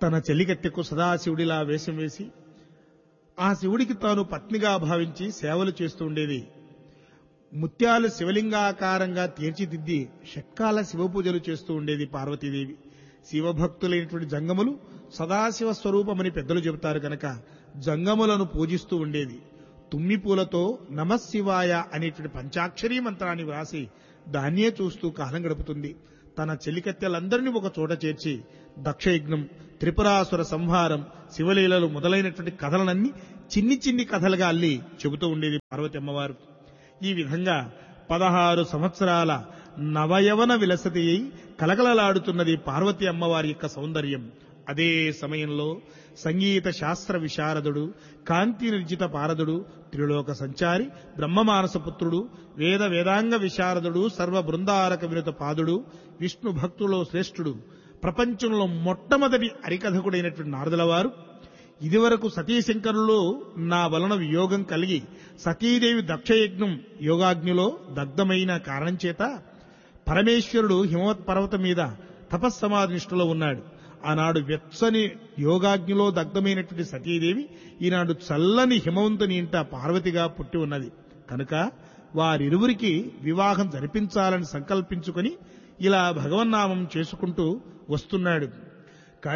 తన చెలికత్తెకు సదాశివుడిలా వేషం వేసి ఆ శివుడికి తాను పత్నిగా భావించి సేవలు చేస్తూ ఉండేది. ముత్యాలు శివలింగాకారంగా తీర్చిదిద్ది షట్కాల శివపూజలు చేస్తూ ఉండేది పార్వతీదేవి. శివభక్తులైనటువంటి జంగములు సదాశివ స్వరూపమని పెద్దలు చెబుతారు కనుక జంగములను పూజిస్తూ ఉండేది. తుమ్మి పూలతో నమశివాయ అనేటువంటి పంచాక్షరీ మంత్రాన్ని వ్రాసి దాన్నే చూస్తూ కాలం గడుపుతుంది. తన చెలికత్తెలందరినీ ఒక చోట చేర్చి దక్షయజ్ఞం, త్రిపురాసుర సంహారం, శివలీలలు మొదలైనటువంటి కథలనన్నీ చిన్ని చిన్ని కథలుగా అల్లి చెబుతూ ఉండేది పార్వతి అమ్మవారు. ఈ విధంగా 16 సంవత్సరాల నవయవన విలసతి అయి కలకలలాడుతున్నది పార్వతి అమ్మవారి యొక్క సౌందర్యం. అదే సమయంలో సంగీత శాస్త్ర విశారదుడు, కాంతి నిర్జిత పారదుడు, త్రిలోక సంచారి, బ్రహ్మమానసపుత్రుడు, వేదాంగ విశారదుడు, సర్వ బృందారక వినుత పాదుడు, విష్ణు భక్తులో శ్రేష్ఠుడు, ప్రపంచంలో మొట్టమొదటి హరికథకుడైనటువంటి నారదుల వారు ఇదివరకు సతీశంకరులు నా వలన వియోగం కలిగి సతీదేవి దక్షయజ్ఞం యోగాగ్నిలో దగ్ధమైన కారణం చేత పరమేశ్వరుడు హిమవత్ పర్వతం మీద తపస్సమాధి నిష్ఠలో ఉన్నాడు. ఆనాడు వెచ్చని యోగాగ్నిలో దగ్ధమైనటువంటి సతీదేవి ఈనాడు చల్లని హిమవంతుని ఇంట పార్వతిగా పుట్టి ఉన్నది కనుక వారిరువురికి వివాహం జరిపించాలని సంకల్పించుకొని ఇలా భగవన్నామం చేసుకుంటూ వస్తున్నాడు.